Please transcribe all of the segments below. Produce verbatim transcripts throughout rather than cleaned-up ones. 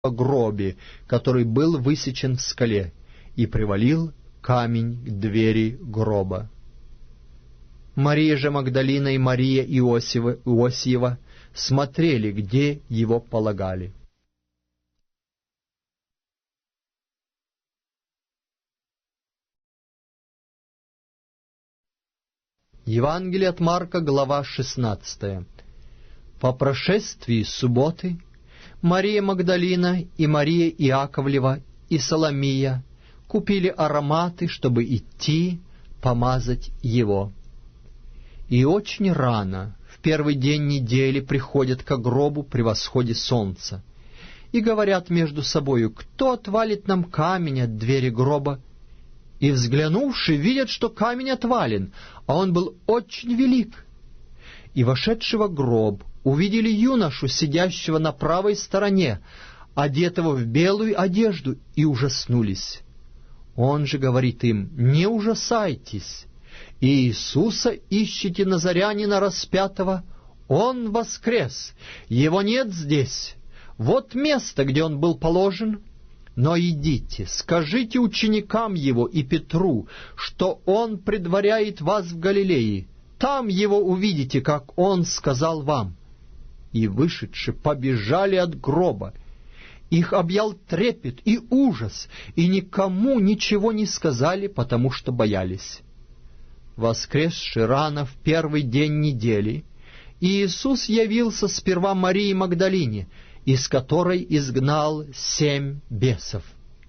гробе, который был высечен в скале, и привалил камень к двери гроба. Мария же Магдалина и Мария Иосифа, Иосиева смотрели, где его полагали. Евангелие от Марка, глава шестнадцатая. По прошествии субботы Мария Магдалина и Мария Иаковлева и Соломия купили ароматы, чтобы идти помазать его. И очень рано, в первый день недели, приходят ко гробу при восходе солнца и говорят между собою: «Кто отвалит нам камень от двери гроба?» И, взглянувши, видят, что камень отвален, а он был очень велик. И, вошедшего в гроб, увидели юношу, сидящего на правой стороне, одетого в белую одежду, и ужаснулись. Он же говорит им: «Не ужасайтесь, Иисуса ищете назарянина распятого, Он воскрес, Его нет здесь, вот место, где Он был положен. Но идите, скажите ученикам Его и Петру, что Он предваряет вас в Галилее, там Его увидите, как Он сказал вам». И, вышедши, побежали от гроба. Их объял трепет и ужас, и никому ничего не сказали, потому что боялись. Воскресши рано в первый день недели, Иисус явился сперва Марии Магдалине, из которой изгнал семь бесов.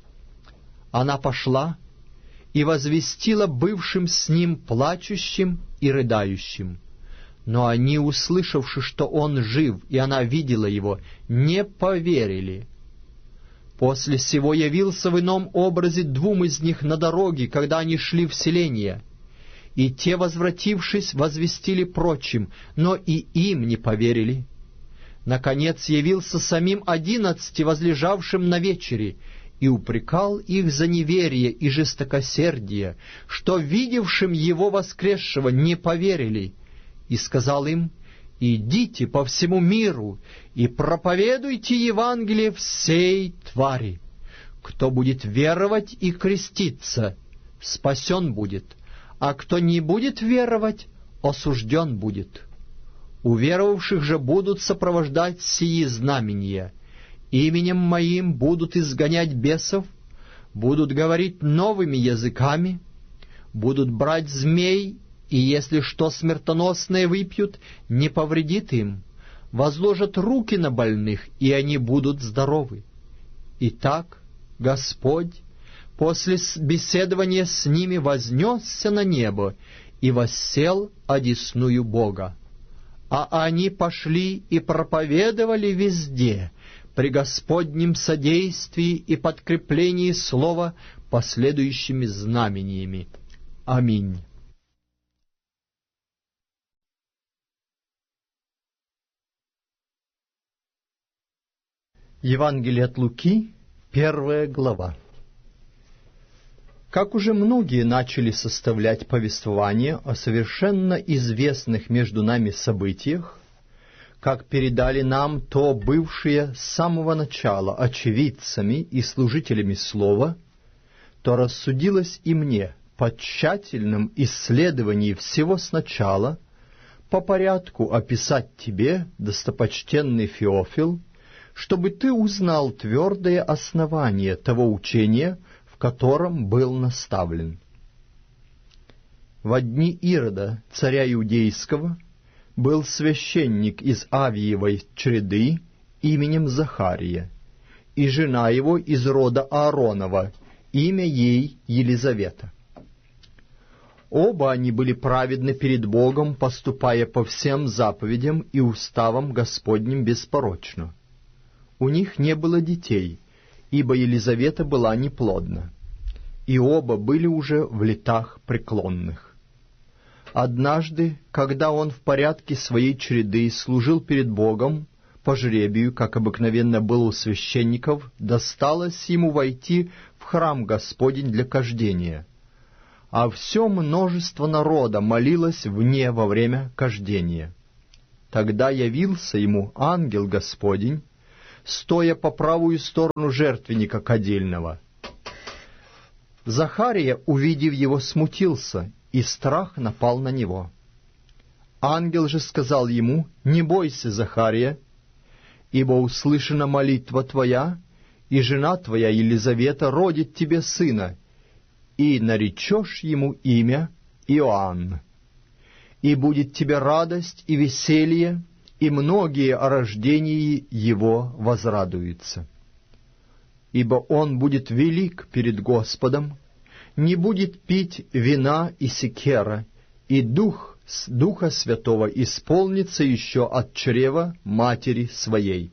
Она пошла и возвестила бывшим с ним плачущим и рыдающим. Но они, услышавши, что он жив, и она видела его, не поверили. После сего явился в ином образе двум из них на дороге, когда они шли в селение. И те, возвратившись, возвестили прочим, но и им не поверили. Наконец явился самим одиннадцати, возлежавшим на вечере, и упрекал их за неверие и жестокосердие, что видевшим его воскресшего не поверили, и сказал им: «Идите по всему миру и проповедуйте Евангелие всей твари. Кто будет веровать и креститься, спасен будет, а кто не будет веровать, осужден будет. Уверовавших же будут сопровождать сии знамения: именем Моим будут изгонять бесов, будут говорить новыми языками, будут брать змей, и если что смертоносное выпьют, не повредит им, возложат руки на больных, и они будут здоровы». Итак, Господь после беседования с ними вознесся на небо и воссел одесную Бога. А они пошли и проповедовали везде, при Господнем содействии и подкреплении слова последующими знамениями. Аминь. Евангелие от Луки, первая глава. Как уже многие начали составлять повествование о совершенно известных между нами событиях, как передали нам то бывшие с самого начала очевидцами и служителями слова, то рассудилось и мне по тщательном исследовании всего сначала по порядку описать тебе, достопочтенный Феофил, чтобы ты узнал твердое основание того учения, в котором был наставлен. Во дни Ирода, царя Иудейского, был священник из Авиевой чреды именем Захария, и жена его из рода Ааронова, имя ей Елизавета. Оба они были праведны перед Богом, поступая по всем заповедям и уставам Господним беспорочно. У них не было детей, ибо Елизавета была неплодна, и оба были уже в летах преклонных. Однажды, когда он в порядке своей череды служил перед Богом, по жребию, как обыкновенно было у священников, досталось ему войти в храм Господень для кождения, а все множество народа молилось вне во время кождения. Тогда явился ему ангел Господень, стоя по правую сторону жертвенника кадильного. Захария, увидев его, смутился, и страх напал на него. Ангел же сказал ему: «Не бойся, Захария, ибо услышана молитва твоя, и жена твоя Елизавета родит тебе сына, и наречешь ему имя Иоанн. И будет тебе радость и веселье, и многие о рождении его возрадуются. Ибо он будет велик перед Господом, не будет пить вина и секера, и дух Духа Святого исполнится еще от чрева матери своей.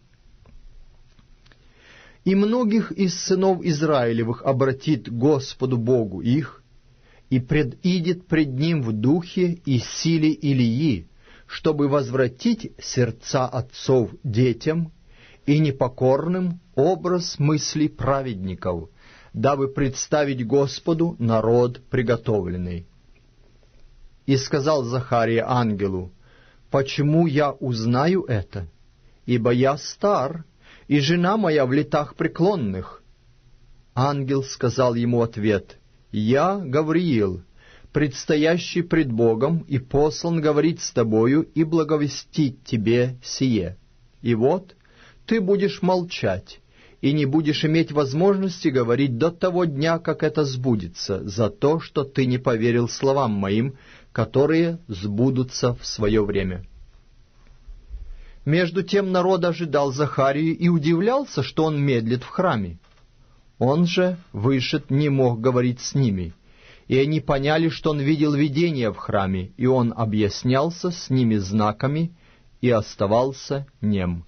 И многих из сынов Израилевых обратит Господу Богу их, и предидет пред Ним в духе и силе Илии, чтобы возвратить сердца отцов детям и непокорным образ мыслей праведников, дабы представить Господу народ приготовленный». И сказал Захария ангелу: «Почему я узнаю это? Ибо я стар, и жена моя в летах преклонных». Ангел сказал ему ответ: «Я Гавриил, предстоящий пред Богом, и послан говорить с тобою и благовестить тебе сие. И вот ты будешь молчать, и не будешь иметь возможности говорить до того дня, как это сбудется, за то, что ты не поверил словам моим, которые сбудутся в свое время». Между тем народ ожидал Захарию и удивлялся, что он медлит в храме. Он же, вышед, не мог говорить с ними, и они поняли, что он видел видение в храме, и он объяснялся с ними знаками и оставался нем.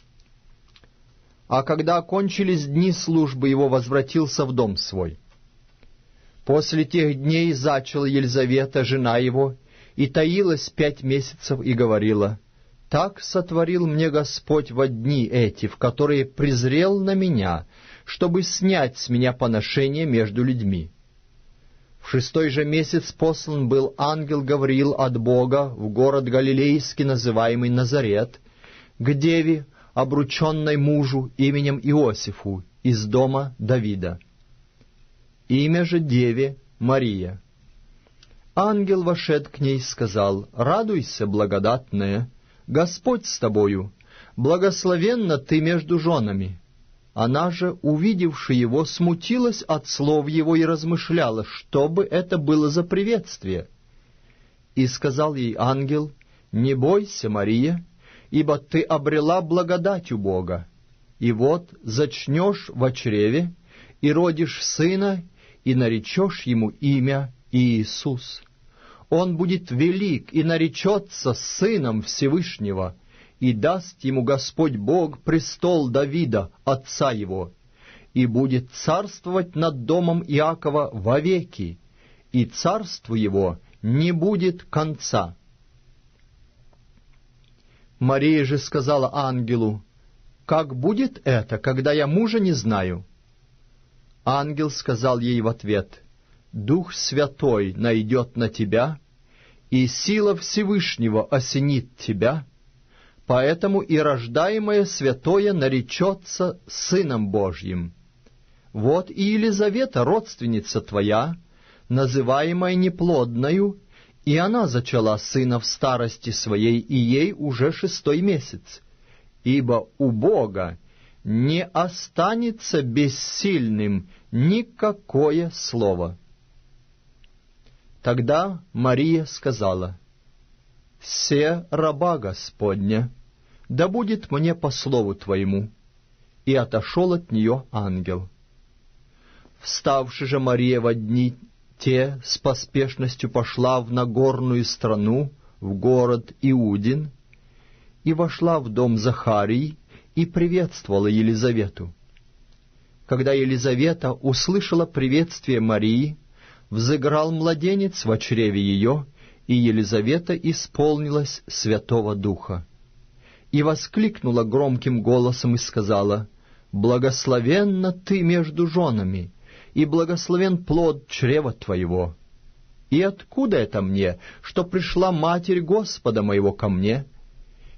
А когда окончились дни службы, его возвратился в дом свой. После тех дней зачала Елизавета, жена его, и таилась пять месяцев, и говорила: «Так сотворил мне Господь во дни эти, в которые презрел на меня, чтобы снять с меня поношение между людьми». В шестой же месяц послан был ангел Гавриил от Бога в город Галилейский, называемый Назарет, к деве, обрученной мужу именем Иосифу, из дома Давида. Имя же деве Мария. Ангел вошед к ней, сказал: «Радуйся, благодатная, Господь с тобою, благословенна ты между женами». Она же, увидевши его, смутилась от слов его и размышляла, что бы это было за приветствие. И сказал ей ангел: «Не бойся, Мария, ибо ты обрела благодать у Бога, и вот зачнешь во чреве, и родишь сына, и наречешь ему имя Иисус. Он будет велик и наречется сыном Всевышнего, и даст ему Господь Бог престол Давида, отца его, и будет царствовать над домом Иакова вовеки, и царству его не будет конца». Мария же сказала ангелу: «Как будет это, когда я мужа не знаю?» Ангел сказал ей в ответ: «Дух Святой найдет на тебя, и сила Всевышнего осенит тебя, поэтому и рождаемое святое наречется Сыном Божьим. Вот и Елизавета, родственница твоя, называемая неплодною, и она зачала сына в старости своей, и ей уже шестой месяц, ибо у Бога не останется бессильным никакое слово». Тогда Мария сказала: «Се раба Господня, да будет мне по слову Твоему». И отошел от нее ангел. Вставши же Мария во дни те, с поспешностью пошла в Нагорную страну, в город Иудин, и вошла в дом Захарии, и приветствовала Елизавету. Когда Елизавета услышала приветствие Марии, взыграл младенец во чреве ее, и Елизавета исполнилась Святого Духа. И воскликнула громким голосом и сказала: «Благословенна ты между женами, и благословен плод чрева твоего. И откуда это мне, что пришла Матерь Господа моего ко мне?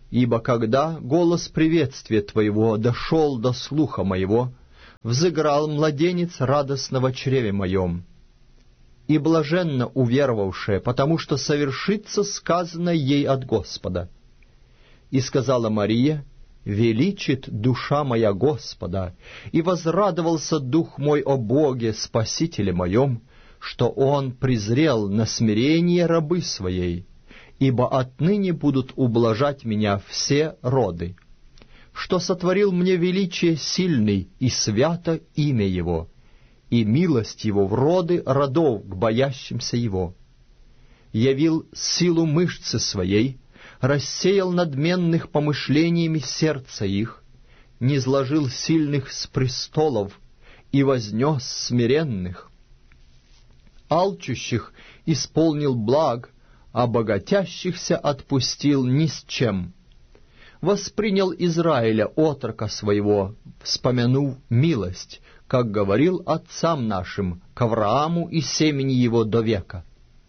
Ибо когда голос приветствия Твоего дошел до слуха моего, взыграл младенец радостно в чреве моем. И блаженно уверовавшая, потому что совершится сказанное ей от Господа. И сказала Мария: величит душа моя Господа, и возрадовался дух мой о Боге, Спасителе моем, что Он презрел на смирение рабы своей, ибо отныне будут ублажать меня все роды, что сотворил мне величие сильный, и свято имя Его, и милость Его в роды родов к боящимся Его. Явил силу мышцы своей, рассеял надменных помышлениями сердца их, низложил сильных с престолов и вознес смиренных. Алчущих исполнил благ, а богатящихся отпустил ни с чем. Воспринял Израиля, отрока своего, вспомянув милость, как говорил отцам нашим, к Аврааму и семени его до века.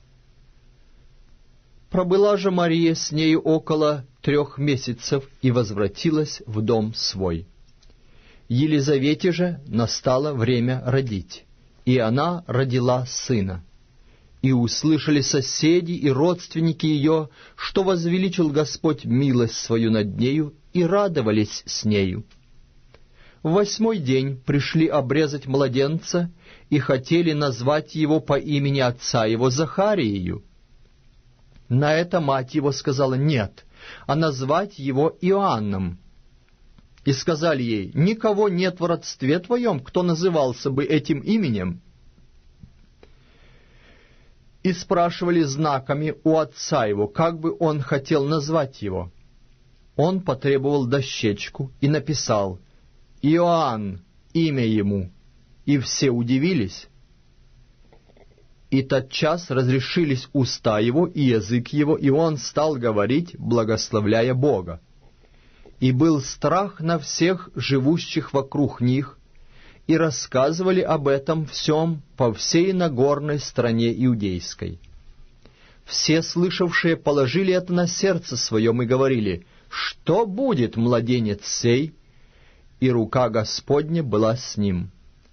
Пробыла же Мария с нею около трех месяцев и возвратилась в дом свой. Елизавете же настало время родить, и она родила сына. И услышали соседи и родственники ее, что возвеличил Господь милость свою над нею, и радовались с нею. В восьмой день пришли обрезать младенца и хотели назвать его по имени отца его Захариею. На это мать его сказала: нет, а назвать его Иоанном. И сказали ей: никого нет в родстве твоем, кто назывался бы этим именем. И спрашивали знаками у отца его, как бы он хотел назвать его. Он потребовал дощечку и написал: Иоанн, имя ему, и все удивились. И тотчас разрешились уста его и язык его, и он стал говорить, благословляя Бога. И был страх на всех живущих вокруг них, и рассказывали об этом всем по всей Нагорной стране иудейской. Все слышавшие положили это на сердце своем и говорили: что будет младенец сей? И рука Господня была с ним.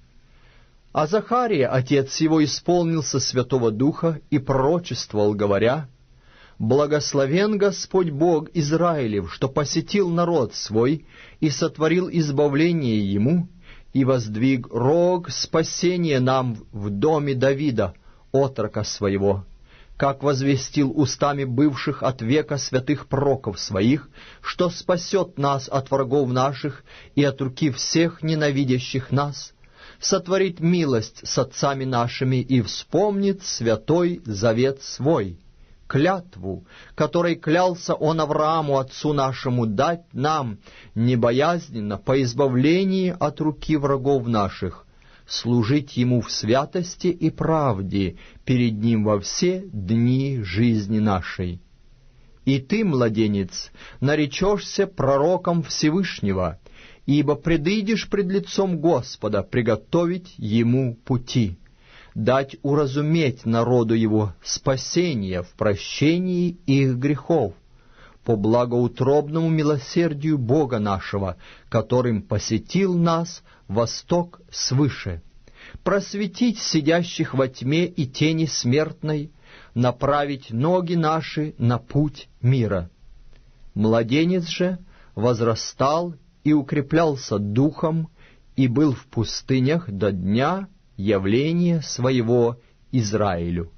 А Захария, отец его, исполнился Святого Духа и пророчествовал, говоря: «Благословен Господь Бог Израилев, что посетил народ свой и сотворил избавление ему, и воздвиг рог спасения нам в доме Давида, отрока своего, как возвестил устами бывших от века святых пророков своих, что спасет нас от врагов наших и от руки всех ненавидящих нас, сотворит милость с отцами нашими и вспомнит святой завет свой, клятву, которой клялся он Аврааму, отцу нашему, дать нам небоязненно по избавлении от руки врагов наших, служить ему в святости и правде перед ним во все дни жизни нашей. И ты, младенец, наречешься пророком Всевышнего, ибо предыдешь пред лицом Господа приготовить ему пути, дать уразуметь народу его спасение в прощении их грехов, по благоутробному милосердию Бога нашего, которым посетил нас восток свыше, просветить сидящих во тьме и тени смертной, направить ноги наши на путь мира. Младенец же возрастал и укреплялся духом, и был в пустынях до дня явления своего Израилю».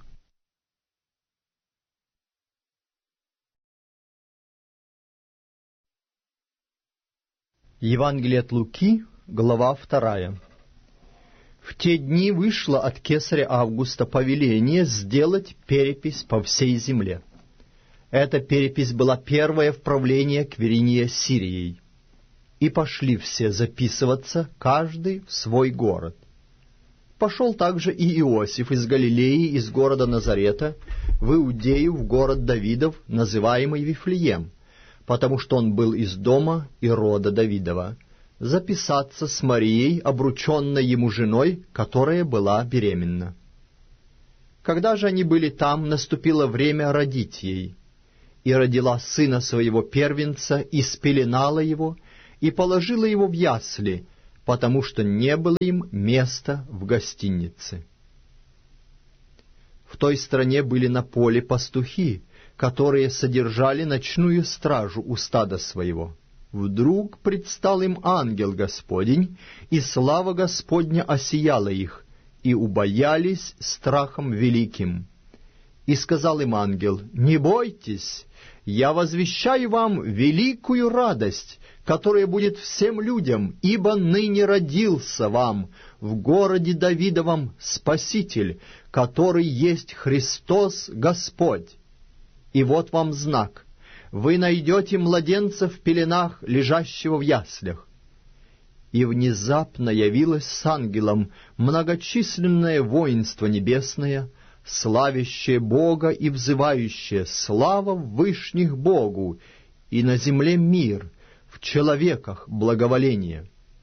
Евангелие от Луки, глава вторая. В те дни вышло от кесаря Августа повеление сделать перепись по всей земле. Эта перепись была первая в правлении Квириния Сирией. И пошли все записываться, каждый в свой город. Пошел также и Иосиф из Галилеи, из города Назарета, в Иудею, в город Давидов, называемый Вифлеем, потому что он был из дома и рода Давидова, записаться с Марией, обрученной ему женой, которая была беременна. Когда же они были там, наступило время родить ей. и родила сына своего первенца, и спеленала его, и положила его в ясли, потому что не было им места в гостинице. В той стране были на поле пастухи, которые содержали ночную стражу у стада своего. Вдруг предстал им ангел Господень, и слава Господня осияла их, и убоялись страхом великим. И сказал им ангел: «Не бойтесь, я возвещаю вам великую радость, которая будет всем людям, ибо ныне родился вам в городе Давидовом Спаситель, который есть Христос Господь. И вот вам знак: вы найдете младенца в пеленах, лежащего в яслях». И внезапно явилось с ангелом многочисленное воинство небесное, славящее Бога и взывающее: «Слава в вышних Богу, и на земле мир, в человеках благоволение».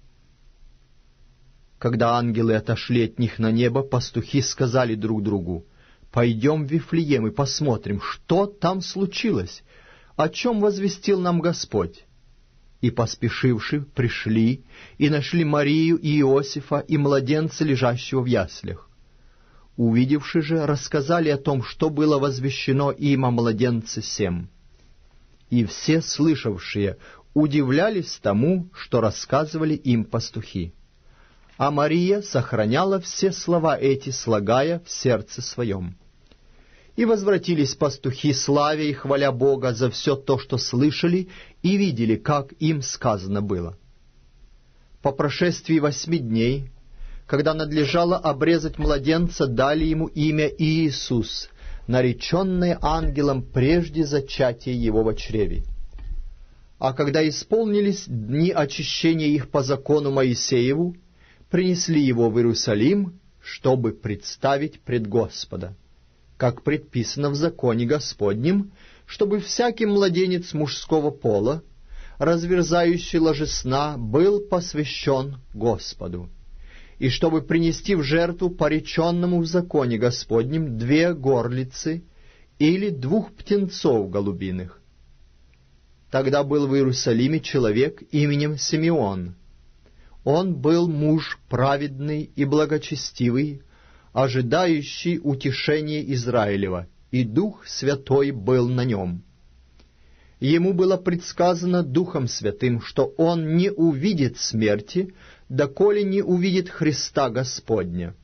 Когда ангелы отошли от них на небо, пастухи сказали друг другу: «Пойдем в Вифлеем и посмотрим, что там случилось, о чем возвестил нам Господь». И, поспешивши, пришли и нашли Марию и Иосифа и младенца, лежащего в яслях. Увидевши же, рассказали о том, что было возвещено им о младенце сем. И все слышавшие удивлялись тому, что рассказывали им пастухи. А Мария сохраняла все слова эти, слагая в сердце своем. И возвратились пастухи, славя и хваля Бога за все то, что слышали, и видели, как им сказано было. По прошествии восьми дней, когда надлежало обрезать младенца, дали ему имя Иисус, нареченное ангелом прежде зачатия его во чреве. А когда исполнились дни очищения их по закону Моисееву, принесли его в Иерусалим, чтобы представить пред Господа, как предписано в законе Господнем, чтобы всякий младенец мужского пола, разверзающий ложе сна, был посвящен Господу, и чтобы принести в жертву пореченному в законе Господнем две горлицы или двух птенцов голубиных. Тогда был в Иерусалиме человек именем Симеон. Он был муж праведный и благочестивый, ожидающий утешения Израилева, и Дух Святой был на нем. Ему было предсказано Духом Святым, что он не увидит смерти, доколе не увидит Христа Господня.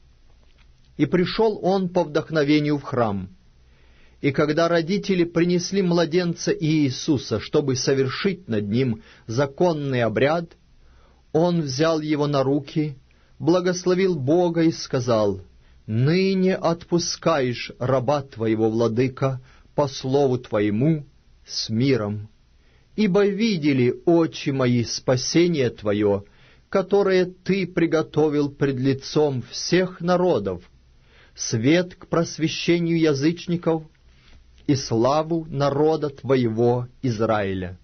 И пришел он по вдохновению в храм. И когда родители принесли младенца Иисуса, чтобы совершить над ним законный обряд, он взял его на руки, благословил Бога и сказал: «Ныне отпускаешь раба твоего, владыка, по слову твоему, с миром. Ибо видели очи мои спасение твое, которое ты приготовил пред лицом всех народов, свет к просвещению язычников и славу народа твоего Израиля».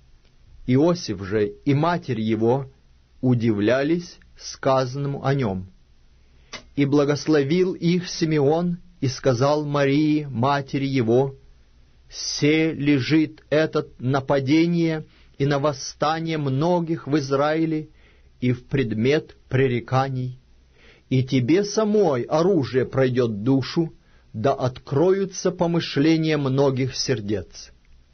Иосиф же и матерь его удивлялись сказанному о нем. И благословил их Симеон и сказал Марии, матери его: «Се лежит это нападение и на восстание многих в Израиле и в предмет пререканий, и тебе самой оружие пройдет душу, да откроются помышления многих сердец».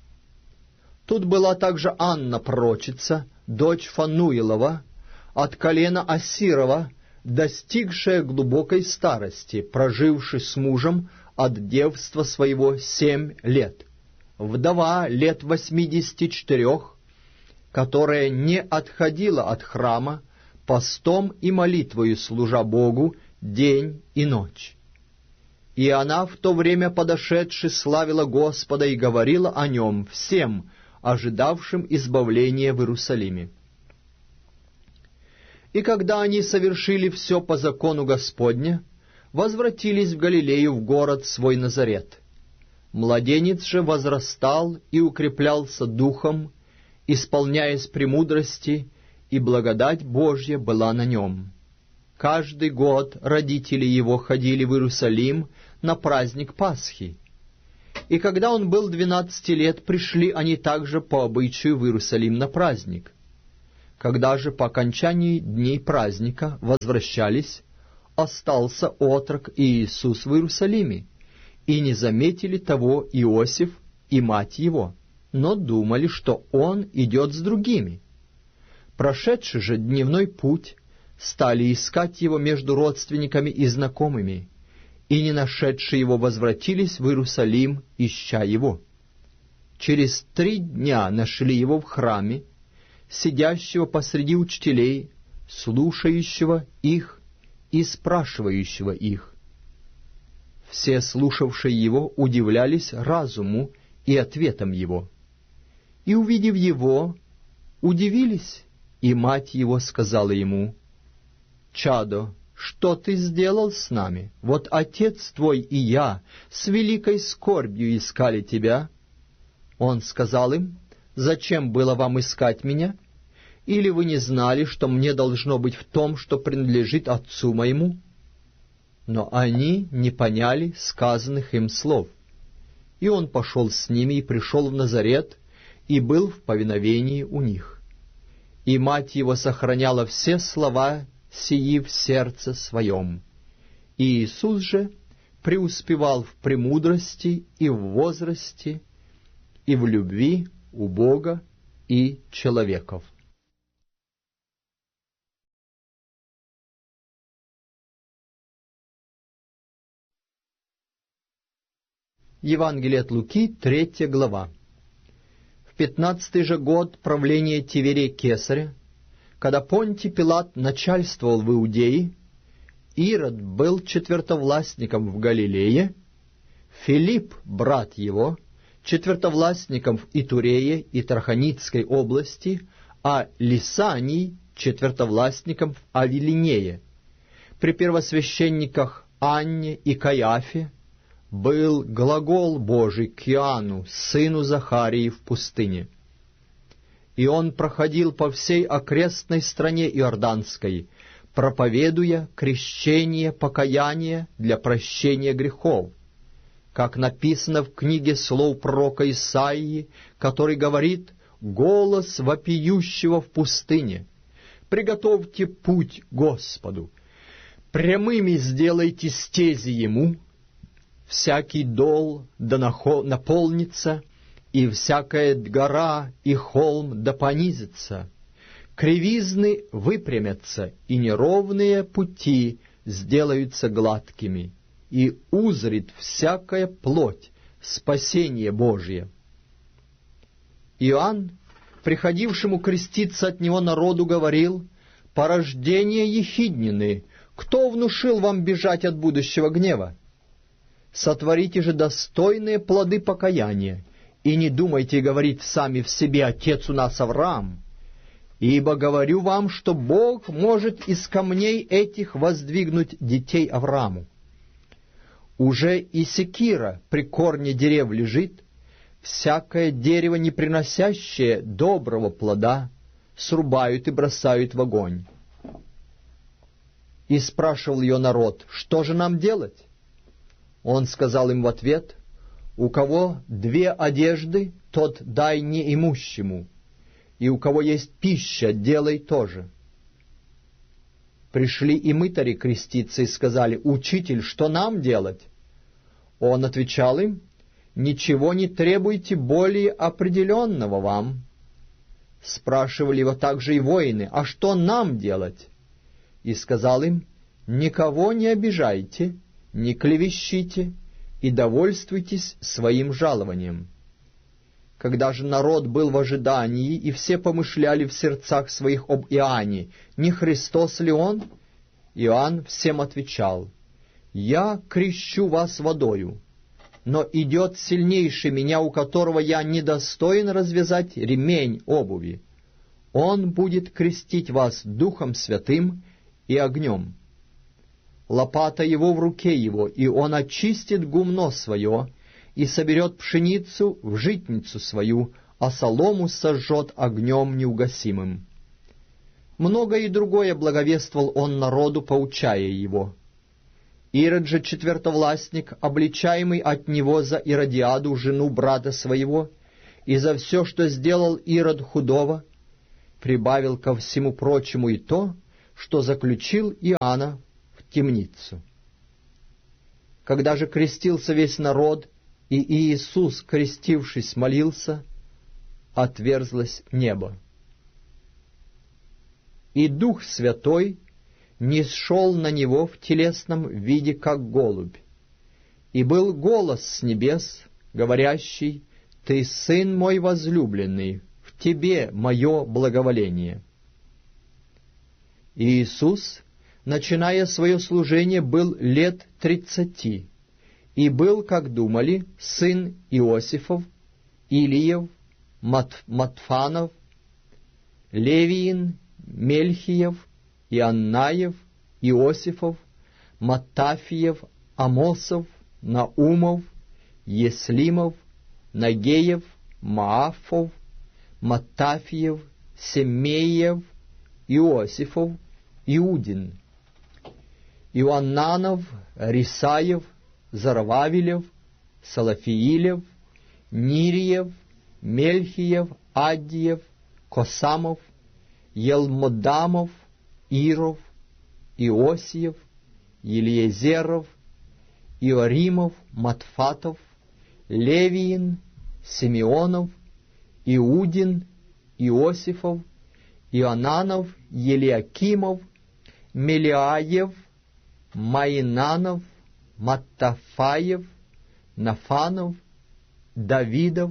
Тут была также Анна пророчица, дочь Фануилова, от колена Асирова, достигшая глубокой старости, проживши с мужем от девства своего семь лет, вдова лет восьмидесяти четырех, которая не отходила от храма, постом и молитвою служа Богу день и ночь. И она в то время, подошедши, славила Господа и говорила о нем всем, ожидавшим избавления в Иерусалиме. И когда они совершили все по закону Господня, возвратились в Галилею, в город свой Назарет. Младенец же возрастал и укреплялся духом, исполняясь премудрости, и благодать Божья была на нем. Каждый год родители его ходили в Иерусалим на праздник Пасхи. И когда он был двенадцати лет, пришли они также по обычаю в Иерусалим на праздник. Когда же по окончании дней праздника возвращались, остался отрок Иисус в Иерусалиме, и не заметили того Иосиф и мать его, но думали, что он идет с другими. Прошедший же дневной путь, стали искать его между родственниками и знакомыми, и, не нашедшие его, возвратились в Иерусалим, ища его. Через три дня нашли его в храме, сидящего посреди учителей, слушающего их и спрашивающего их. Все слушавшие его удивлялись разуму и ответам его. И, увидев его, удивились, и мать его сказала ему: «Чадо, что ты сделал с нами? Вот отец твой и я с великой скорбью искали тебя». Он сказал им: «Зачем было вам искать меня? Или вы не знали, что мне должно быть в том, что принадлежит отцу моему?» Но они не поняли сказанных им слов. И он пошел с ними и пришел в Назарет, и был в повиновении у них. И мать его сохраняла все слова сии в сердце своем. И Иисус же преуспевал в премудрости и в возрасте, и в любви у Бога и человеков. Евангелие от Луки, третья глава. В пятнадцатый же год правления Тиверия Кесаря, когда Понтий Пилат начальствовал в Иудее, Ирод был четвертовластником в Галилее, Филипп, брат его, четвертовластником в Итурее и Траханицкой области, а Лисаний четвертовластником в Авилинее. При первосвященниках Анне и Каиафе был глагол Божий к Иоанну, сыну Захарии, в пустыне. И он проходил по всей окрестной стране Иорданской, проповедуя крещение покаяния для прощения грехов, как написано в книге слов пророка Исаии, который говорит: «Голос вопиющего в пустыне, приготовьте путь Господу, прямыми сделайте стези Ему, всякий дол да наполнится, и всякая гора и холм да понизится, кривизны выпрямятся, и неровные пути сделаются гладкими, и узрит всякая плоть спасение Божие». Иоанн, приходившему креститься от него народу, говорил: «Порождение ехиднины, кто внушил вам бежать от будущего гнева? Сотворите же достойные плоды покаяния, и не думайте говорить сами в себе: отец у нас Авраам. Ибо говорю вам, что Бог может из камней этих воздвигнуть детей Аврааму. Уже и секира при корне дерев лежит, всякое дерево, не приносящее доброго плода, срубают и бросают в огонь». И спрашивал ее народ: «Что же нам делать?» Он сказал им в ответ: «У кого две одежды, тот дай неимущему, и у кого есть пища, делай то же». Пришли и мытари креститься и сказали: «Учитель, что нам делать?» Он отвечал им: «Ничего не требуйте более определенного вам». Спрашивали его также и воины: «А что нам делать?» И сказал им: «Никого не обижайте, не клевещите, и довольствуйтесь своим жалованием». Когда же народ был в ожидании, и все помышляли в сердцах своих об Иоанне: не Христос ли он? Иоанн всем отвечал: «Я крещу вас водою, но идет сильнейший меня, у которого я недостоин развязать ремень обуви. Он будет крестить вас Духом Святым и огнем. Лопата его в руке его, и он очистит гумно свое, и соберет пшеницу в житницу свою, а солому сожжет огнем неугасимым». Многое и другое благовествовал он народу, поучая его. Ирод же четвертовластник, обличаемый от него за Иродиаду, жену брата своего, и за все, что сделал Ирод худого, прибавил ко всему прочему и то, что заключил Иоанна в темницу. Когда же крестился весь народ, и Иисус, крестившись, молился, отверзлось небо. И Дух Святой нисшел на него в телесном виде, как голубь. И был голос с небес, говорящий: «Ты, Сын мой возлюбленный, в тебе мое благоволение». И Иисус, начиная свое служение, был лет тридцати, и был, как думали, сын Иосифов, Илиев, Мат, Матфанов, Левиин, Мельхиев, Ианнаев, Иосифов, Матафиев, Амосов, Наумов, Еслимов, Нагеев, Маафов, Матафиев, Семеев, Иосифов, Иудин, Иоаннанов, Рисаев, Зарвавилев, Салафиилев, Нириев, Мельхиев, Аддиев, Косамов, Елмодамов, Иров, Иосиев, Елиезеров, Иоримов, Матфатов, Левиин, Симеонов, Иудин, Иосифов, Иоаннанов, Елиакимов, Мелиаев, Маинанов, Маттафаев, Нафанов, Давидов,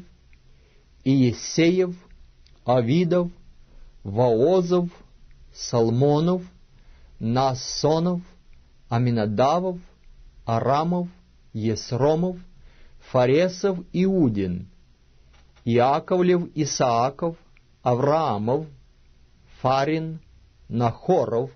Иесеев, Авидов, Воозов, Салмонов, Наасонов, Аминадавов, Арамов, Есромов, Фаресов, Иудин, Иаковлев, Исааков, Авраамов, Фарин, Нахоров,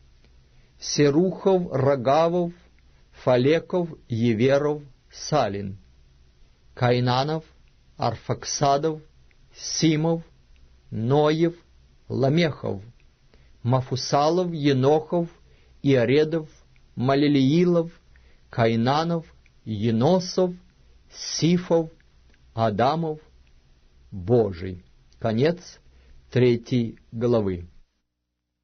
Серухов, Рогавов, Фалеков, Еверов, Салин, Кайнанов, Арфаксадов, Симов, Ноев, Ламехов, Мафусалов, Енохов, Иоредов, Малилиилов, Кайнанов, Еносов, Сифов, Адамов, Божий. Конец третьей главы.